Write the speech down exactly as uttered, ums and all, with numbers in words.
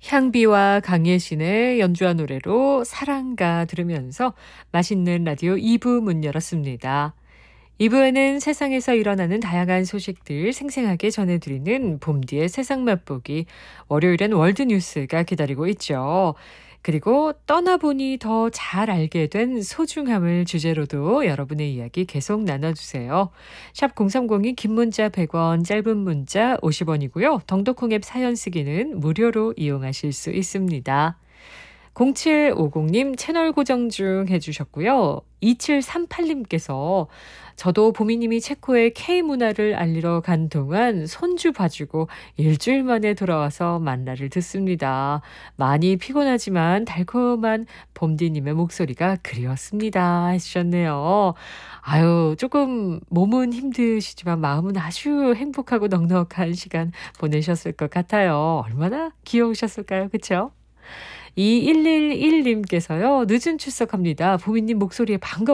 향비와 강예신의 연주한 노래로 사랑가 들으면서 맛있는 라디오 이 부 문 열었습니다. 이 부에는 세상에서 일어나는 다양한 소식들 생생하게 전해드리는 봄디의 세상 맛보기, 월요일엔 월드뉴스가 기다리고 있죠. 그리고 떠나보니 더 잘 알게 된 소중함을 주제로도 여러분의 이야기 계속 나눠주세요. 샵 공삼공이 긴 문자 백 원, 짧은 문자 오십 원이고요. 덩덕콩 앱 사연 쓰기는 무료로 이용하실 수 있습니다. 공칠오공님 채널 고정 중 해주셨고요. 이칠삼팔님께서 저도 보미님이 체코의 K문화를 알리러 간 동안 손주 봐주고 일주일 만에 돌아와서 만나를 듣습니다. 많이 피곤하지만 달콤한 봄디님의 목소리가 그리웠습니다. 해주셨네요. 아유, 조금 몸은 힘드시지만 마음은 아주 행복하고 넉넉한 시간 보내셨을 것 같아요. 얼마나 귀여우셨을까요? 그쵸? 이일일일님께서요. 늦은 출석합니다. 보미님 목소리에 반가워